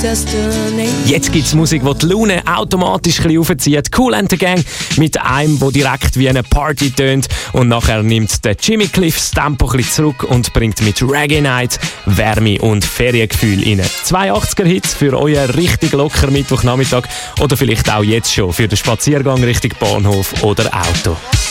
Jetzt gibt es Musik, die die Laune automatisch ein bisschen aufzieht. Kool and the Gang mit einem, der direkt wie eine Party tönt. Und nachher nimmt der Jimmy Cliff das Tempo ein bisschen zurück und bringt mit Reggae Night Wärme und Feriengefühl rein. 82er-Hits für euren richtig locker Mittwochnachmittag oder vielleicht auch jetzt schon für den Spaziergang Richtung Bahnhof oder Auto.